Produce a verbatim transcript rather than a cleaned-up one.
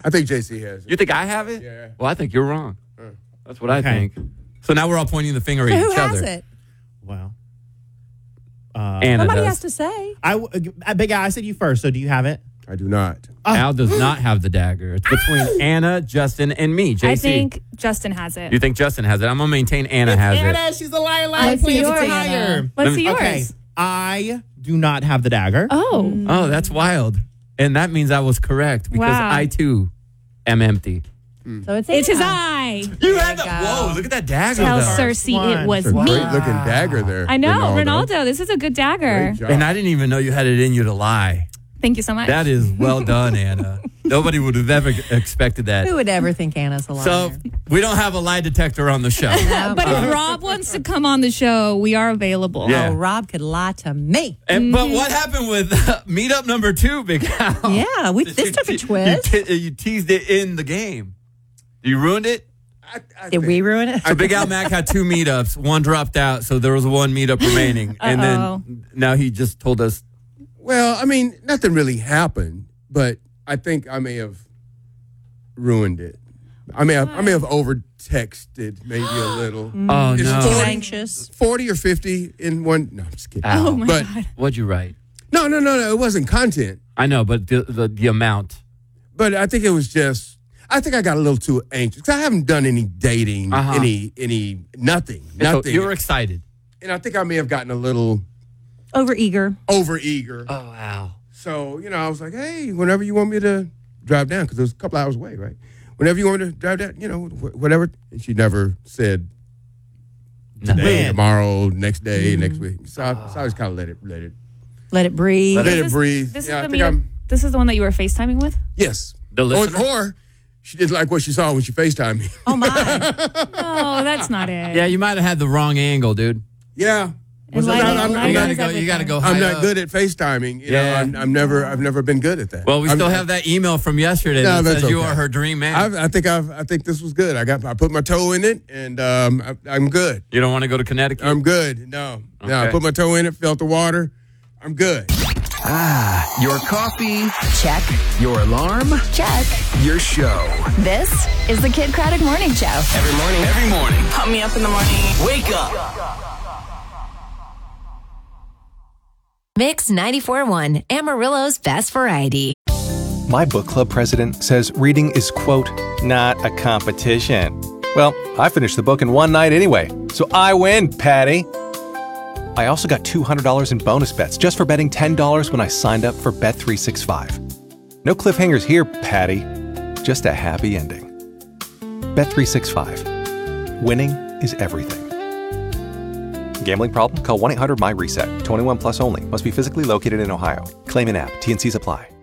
I think J C has it. You think I have it? Yeah. Well, I think you're wrong. Uh. That's what I Okay. think. So now we're all pointing the finger at Who each has other. it? Well, uh, Anna Somebody does. has to say. I, uh, Big Al, I said you first, so do you have it? I do not. Al does not have the dagger. It's between Anna, Justin, and me, J C. I think Justin has it. You think Justin has it? I'm going to maintain Anna has Anna, it. she's a liar, liar. Let's see Please, yours, it's higher. Anna. Let's see yours. Okay, I do not have the dagger. Oh. Oh, that's wild. And that means I was correct because Wow. I, too, am empty. So it's It's his Anna. eye. You had you that. go. Whoa, look at that dagger, Tell though. Cersei it was It's a me. great looking dagger there. I know, Ronaldo. Ronaldo. This is a good dagger. Great job. And I didn't even know you had it in you to lie. Thank you so much. That is well done, Anna. Nobody would have ever expected that. Who would ever think Anna's a liar? So we don't have a lie detector on the show. No, but if Rob wants to come on the show, we are available. Yeah. oh, Rob could lie to me. And, but what happened with uh, meetup number two, Big Al? Yeah, we, this You took a te- twist. You, te- you teased it in the game. You ruined it? I, I Did think- we ruin it? So Big Al Mac had two meetups. One dropped out, so there was one meetup remaining. And Uh-oh. then now he just told us. Well, I mean, nothing really happened, but I think I may have ruined it. I may have, I may have over texted maybe a little. Oh, It's no. Too forty anxious. forty or fifty in one. No, I'm just kidding. Ow. Oh, my But- God. What'd you write? No, no, no, no. It wasn't content, I know, but the, the, the amount. but I think it was just. I think I got a little too anxious 'cause I haven't done any dating, Uh-huh. any, any, nothing, And so nothing. you were excited. and I think I may have gotten a little Over eager. over eager. Oh, wow. So, you know, I was like, hey, whenever you want me to drive down, because it was a couple hours away, right? Whenever you want me to drive down, you know, wh- whatever. And she never said No. today, Man. tomorrow, next day, next week. So I, so I just kind of let it, let it, Let it breathe. let, Is it this- breathe. This yeah, I is the think meetup- I'm, This is the one that you were FaceTiming with? yes. The Or, listener? or she didn't like what she saw when she FaceTimed me. Oh, my. No, that's not it. Yeah, you might have had the wrong angle, dude. yeah. And So lighting- I'm- I'm- lighting You gotta is go. You gotta everything. go. High I'm not up. good at FaceTiming. You know, Yeah. I'm, I'm never, I've never been good at that. Well, we I'm- still have that email from yesterday No, that that's says you okay. are her dream man. I've, I think I've, I think this was good. I got, I put my toe in it, and um, I, I'm good. you don't want to go to Connecticut? I'm good. No, no. I Okay. put my toe in it, felt the water. I'm good. Your coffee, Check. your alarm, Check. your show. This is the Kid Craddock Morning Show. Every morning. Every morning. Pump me up in the morning. Wake up. Mix ninety-four point one, Amarillo's best variety. My book club president says reading is, quote, not a competition. Well, I finished the book in one night anyway, so I win, Patty. I also got two hundred dollars in bonus bets just for betting ten dollars when I signed up for Bet three sixty-five. No cliffhangers here, Patty. Just a happy ending. Bet three sixty-five. Winning is everything. Gambling problem? Call one eight hundred my reset. twenty-one plus only. Must be physically located in Ohio. Claim in app. T N Cs apply.